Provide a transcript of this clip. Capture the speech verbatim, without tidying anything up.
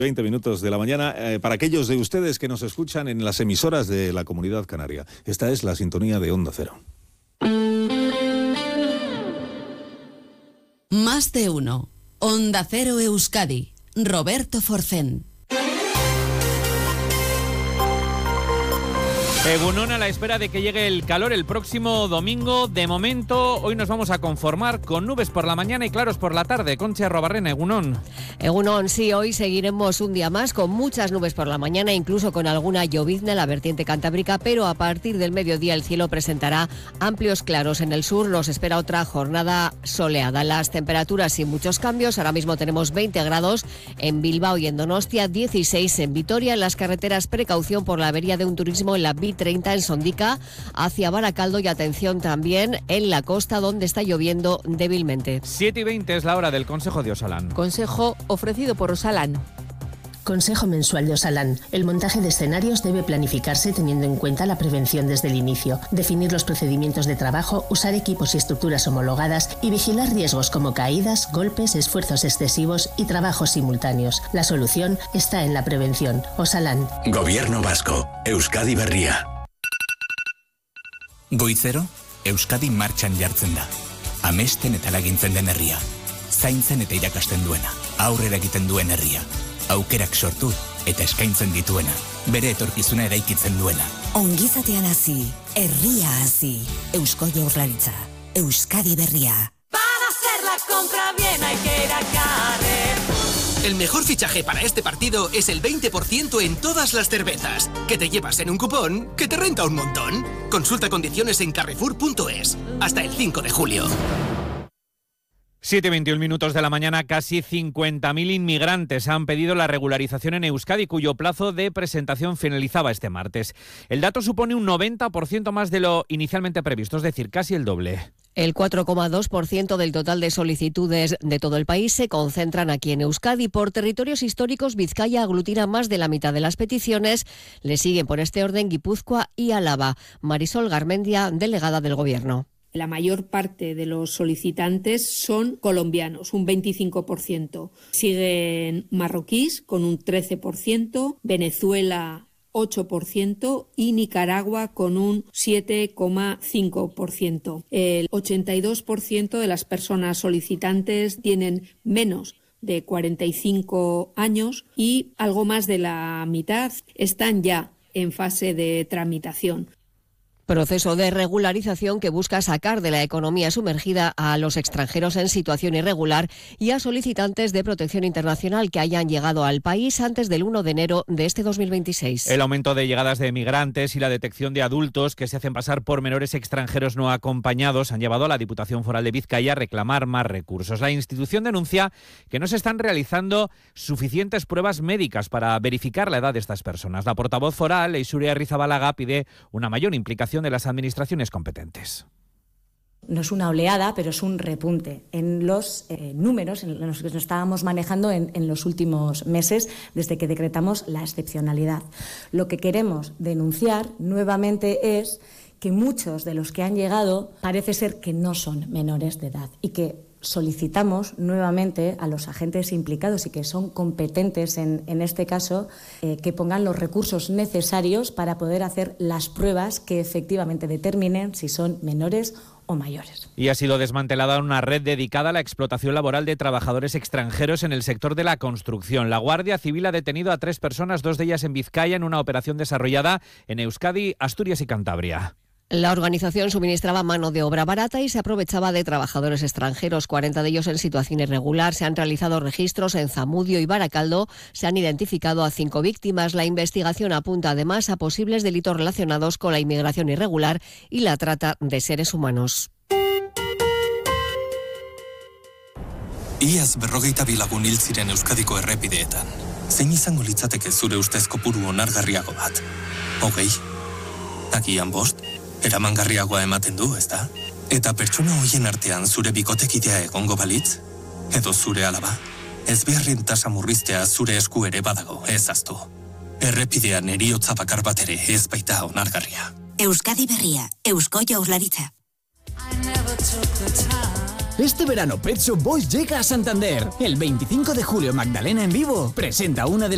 veinte minutos de la mañana, eh, para aquellos de ustedes que nos escuchan en las emisoras de la Comunidad Canaria. Esta es la sintonía de Onda Cero. Más de uno. Onda Cero Euskadi. Roberto Forcén. Egunon, a la espera de que llegue el calor el próximo domingo. De momento, hoy nos vamos a conformar con nubes por la mañana y claros por la tarde. Concha Arrobarrena, Egunon. Egunon, sí, hoy seguiremos un día más con muchas nubes por la mañana, incluso con alguna llovizna en la vertiente cantábrica, pero a partir del mediodía el cielo presentará amplios claros. En el sur nos espera otra jornada soleada. Las temperaturas sin muchos cambios. Ahora mismo tenemos veinte grados en Bilbao y en Donostia, dieciséis en Vitoria. En las carreteras, precaución por la avería de un turismo en la B treinta en Sondica hacia Baracaldo, y atención también en la costa, donde está lloviendo débilmente. siete y veinte es la hora del Consejo de Osalan. Consejo ofrecido por Osalan. Consejo mensual de Osalan. El montaje de escenarios debe planificarse teniendo en cuenta la prevención desde el inicio, definir los procedimientos de trabajo, usar equipos y estructuras homologadas y vigilar riesgos como caídas, golpes, esfuerzos excesivos y trabajos simultáneos. La solución está en la prevención. Osalan. Gobierno vasco. Euskadi berria. Goizero, Euskadi martxan jartzen da. Amesten eta lagintzen den herria. Zaintzen eta irakasten duena. Aurrera egiten duen herria. Aukerak sortu eta eskaintzen dituena. Bere etorkizuna eraikitzen duena. Ongizatean hasi, herria hasi. Eusko Jaurlaritza. Euskadi berria. Para hacer la compra bien hay que ir a Carrefour. El mejor fichaje para este partido es el veinte por ciento en todas las cervezas, que te llevas en un cupón que te renta un montón. Consulta condiciones en carrefour punto es. Hasta el cinco de julio. siete y veintiún minutos de la mañana, casi cincuenta mil inmigrantes han pedido la regularización en Euskadi, cuyo plazo de presentación finalizaba este martes. El dato supone un noventa por ciento más de lo inicialmente previsto, es decir, casi el doble. El cuatro coma dos por ciento del total de solicitudes de todo el país se concentran aquí en Euskadi. Por territorios históricos, Vizcaya aglutina más de la mitad de las peticiones. Le siguen por este orden Guipúzcoa y Álava. Marisol Garmendia, delegada del Gobierno. La mayor parte de los solicitantes son colombianos, un veinticinco por ciento. Siguen marroquíes con un trece por ciento, Venezuela ocho por ciento y Nicaragua con un siete coma cinco por ciento. El ochenta y dos por ciento de las personas solicitantes tienen menos de cuarenta y cinco años y algo más de la mitad están ya en fase de tramitación. Proceso de regularización que busca sacar de la economía sumergida a los extranjeros en situación irregular y a solicitantes de protección internacional que hayan llegado al país antes del uno de enero de este dos mil veintiséis. El aumento de llegadas de migrantes y la detección de adultos que se hacen pasar por menores extranjeros no acompañados han llevado a la Diputación Foral de Vizcaya a reclamar más recursos. La institución denuncia que no se están realizando suficientes pruebas médicas para verificar la edad de estas personas. La portavoz foral, Eisure Arrizabalaga, pide una mayor implicación de las administraciones competentes. No es una oleada, pero es un repunte en los eh, números en los que nos estábamos manejando en, en los últimos meses desde que decretamos la excepcionalidad. Lo que queremos denunciar nuevamente es que muchos de los que han llegado parece ser que no son menores de edad y que solicitamos nuevamente a los agentes implicados y que son competentes en, en este caso eh, que pongan los recursos necesarios para poder hacer las pruebas que efectivamente determinen si son menores o mayores. Y ha sido desmantelada una red dedicada a la explotación laboral de trabajadores extranjeros en el sector de la construcción. La Guardia Civil ha detenido a tres personas, dos de ellas en Vizcaya, en una operación desarrollada en Euskadi, Asturias y Cantabria. La organización suministraba mano de obra barata y se aprovechaba de trabajadores extranjeros, cuarenta de ellos en situación irregular. Se han realizado registros en Zamudio y Baracaldo. Se han identificado a cinco víctimas. La investigación apunta además a posibles delitos relacionados con la inmigración irregular y la trata de seres humanos. Iaz berrogeita bi lagun hil ziren Euskadiko errepideetan. Zein izango litzateke zure ustez kopuru onargarriago bat? Hogei? Agian bost? Eramangarriagoa ematen du, ezta? Eta pertsona hoien artean zure bikotekidea egongo balitz? Edo zure alaba? Ez beharren tasa murriztea zure esku ere badago, ez aztu. Errepidean heriotza bakar bat ere ez baita onargarria. Euskadi berria, Eusko Jaurlaritza. Este verano Pet Shop Boys llega a Santander. El veinticinco de julio Magdalena en vivo presenta una de